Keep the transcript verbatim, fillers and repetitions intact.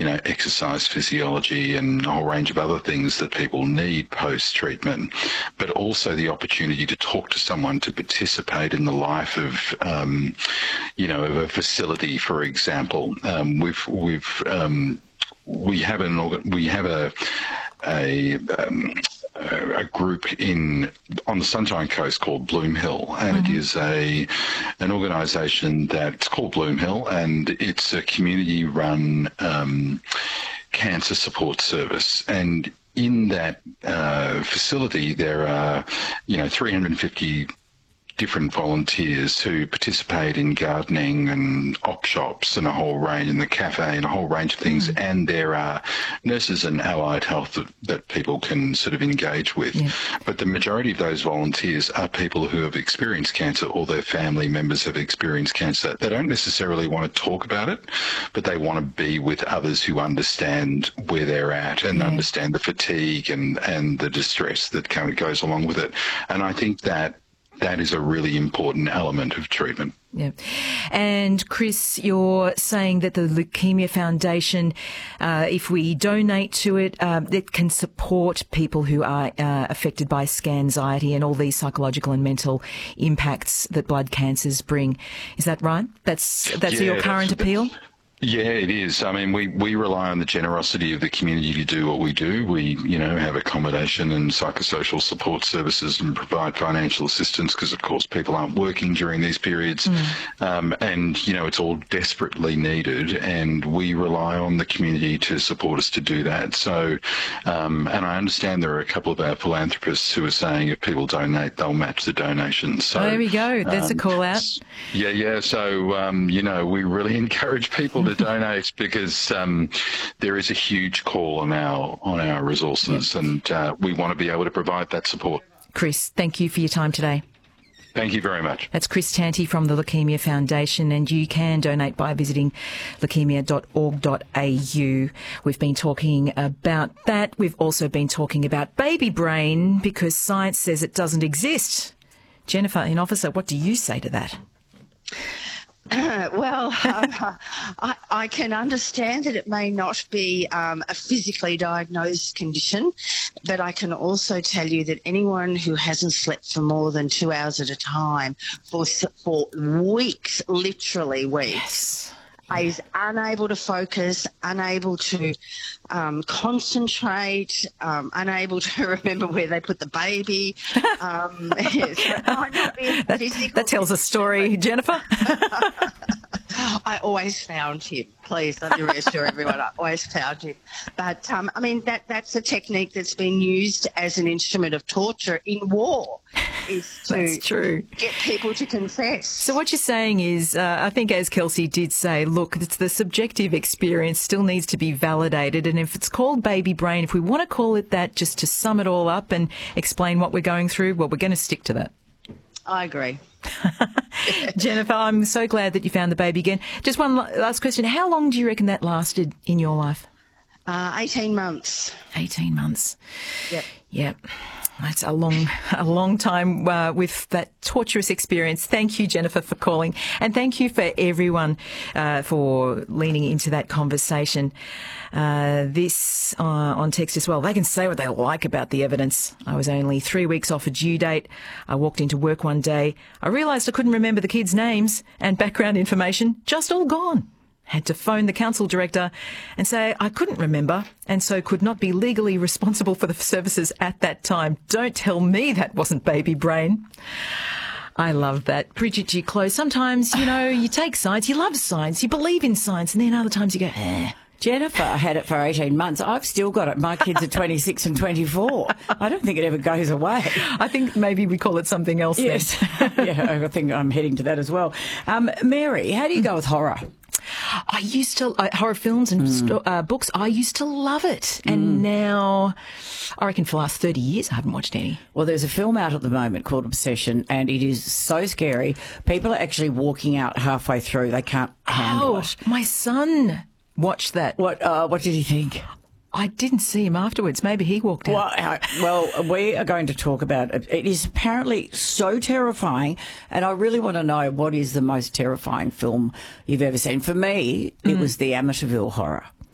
you know, exercise physiology and a whole range of other things that people need post-treatment, but also the opportunity to talk to someone, to participate in the life of, um, you know, of a facility, for example. Um, we've, we've, um, we have an, we have a, a, um, a group in on the Sunshine Coast called Bloomhill, and mm-hmm. it is a an organisation that's called Bloomhill, and it's a community-run um, cancer support service. And in that uh, facility, there are, you know, three hundred fifty different volunteers who participate in gardening and op shops and a whole range, in the cafe and a whole range of things. Mm. And there are nurses and allied health that, that people can sort of engage with. Yeah. But the majority of those volunteers are people who have experienced cancer or their family members have experienced cancer. They don't necessarily want to talk about it, but they want to be with others who understand where they're at and yeah. understand the fatigue and, and the distress that kind of goes along with it. And I think that that is a really important element of treatment. Yeah. And Chris, you're saying that the Leukemia Foundation, uh, if we donate to it, uh, it can support people who are uh, affected by scanxiety and all these psychological and mental impacts that blood cancers bring. Is that right? That's that's yeah, your current that's, appeal? That's, Yeah, it is. I mean, we, we rely on the generosity of the community to do what we do. We, you know, have accommodation and psychosocial support services and provide financial assistance because, of course, people aren't working during these periods. Mm. Um, and, you know, it's all desperately needed, and we rely on the community to support us to do that. So, um, and I understand there are a couple of our philanthropists who are saying if people donate, they'll match the donations. So, oh, there we go. There's um, a call out. Yeah, yeah. So, um, you know, we really encourage people to donate because um, there is a huge call on our on our resources, yep. and uh, we want to be able to provide that support. Chris, thank you for your time today. Thank you very much. That's Chris Tanti from the Leukemia Foundation, and you can donate by visiting leukemia dot org dot a u. We've been talking about that. We've also been talking about baby brain because science says it doesn't exist. Jennifer, in Officer, what do you say to that? Uh, well, uh, I, I can understand that it may not be um, a physically diagnosed condition, but I can also tell you that anyone who hasn't slept for more than two hours at a time for for weeks, literally weeks, yes. is unable to focus, unable to um, concentrate, um, unable to remember where they put the baby. Um, yes, it might not be a that, physical that tells a story, Jennifer. I always found him. Please let me reassure everyone. I always found him. But, um, I mean, that that's a technique that's been used as an instrument of torture in war, is to that's true. get people to confess. So what you're saying is, uh, I think as Kelsey did say, look, it's the subjective experience still needs to be validated. And if it's called baby brain, if we want to call it that just to sum it all up and explain what we're going through, well, we're going to stick to that. I agree. Jennifer, I'm so glad that you found the baby again. Just one last question. How long do you reckon that lasted in your life? Uh, eighteen months. eighteen months. Yep. Yep. That's a long, a long time uh, with that torturous experience. Thank you, Jennifer, for calling. And thank you for everyone uh, for leaning into that conversation. Uh, this uh, on text as well. They can say what they like about the evidence. I was only three weeks off a due date. I walked into work one day. I realised I couldn't remember the kids' names and background information, just all gone. Had to phone the council director and say I couldn't remember and so could not be legally responsible for the services at that time. Don't tell me that wasn't baby brain. I love that. Bridget G. Close. Sometimes, you know, you take science, you love science, you believe in science, and then other times you go, eh. Jennifer had it for eighteen months. I've still got it. My kids are twenty-six and twenty-four. I don't think it ever goes away. I think maybe we call it something else yes. then. Yeah, I think I'm heading to that as well. Um, Mary, how do you go with horror? I used to, uh, horror films and mm. sto- uh, books, I used to love it. And mm. now, I reckon for the last thirty years, I haven't watched any. Well, there's a film out at the moment called Obsession, and it is so scary. People are actually walking out halfway through. They can't handle oh, it. My son watched that. What, uh, what did he think? I didn't see him afterwards. Maybe he walked out. Well, uh, well, we are going to talk about it. It is apparently so terrifying, and I really want to know what is the most terrifying film you've ever seen. For me, it mm. was the Amityville Horror.